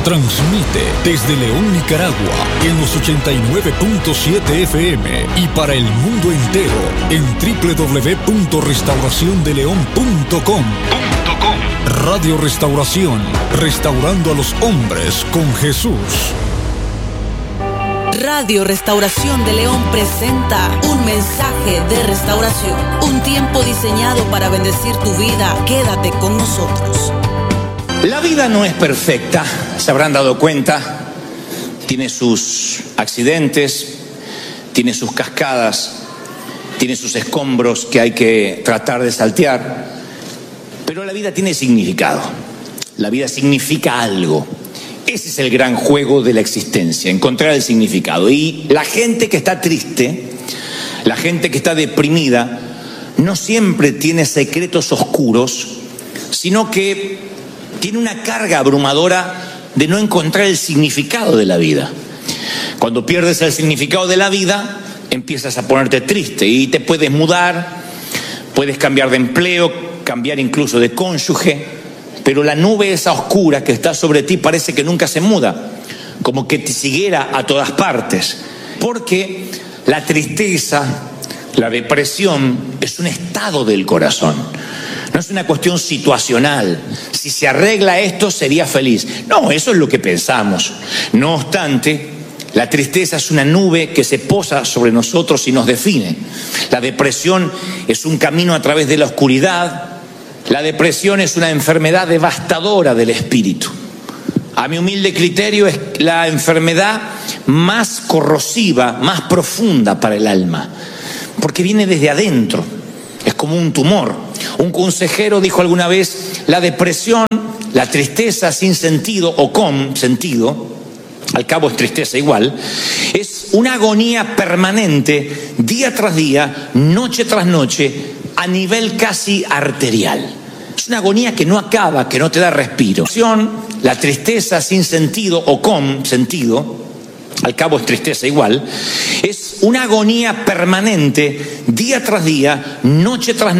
Transmite desde León, Nicaragua, en los 89.7 FM y para el mundo entero en www.restauraciondeleon.com. Radio Restauración, restaurando a los hombres con Jesús. Radio Restauración de León presenta un mensaje de restauración. Un tiempo diseñado para bendecir tu vida. Quédate con nosotros. La vida no es perfecta, se habrán dado cuenta. Tiene sus accidentes, tiene sus cascadas, tiene sus escombros que hay que tratar de saltear. Pero la vida tiene significado. La vida significa algo. Ese es el gran juego de la existencia, encontrar el significado. Y la gente que está triste, la gente que está deprimida, no siempre tiene secretos oscuros, sino que tiene una carga abrumadora de no encontrar el significado de la vida. Cuando pierdes el significado de la vida, empiezas a ponerte triste y te puedes mudar, puedes cambiar de empleo, cambiar incluso de cónyuge. Pero la nube esa oscura que está sobre ti parece que nunca se muda, como que te siguiera a todas partes. Porque la tristeza, la depresión, es un estado del corazón. No es una cuestión situacional. Si se arregla esto, sería feliz. No, eso es lo que pensamos. No obstante, la tristeza es una nube que se posa sobre nosotros y nos define. La depresión es un camino a través de la oscuridad. La depresión es una enfermedad devastadora del espíritu. A mi humilde criterio es la enfermedad más corrosiva, más profunda para el alma, porque viene desde adentro, es como un tumor. Un consejero dijo alguna vez: la depresión, la tristeza sin sentido o con sentido, al cabo es tristeza igual, es una agonía permanente, día tras día, noche tras noche, a nivel casi arterial. Es una agonía que no acaba, que no te da respiro. La tristeza sin sentido o con sentido, al cabo es tristeza igual, es una agonía permanente, día tras día, noche tras noche.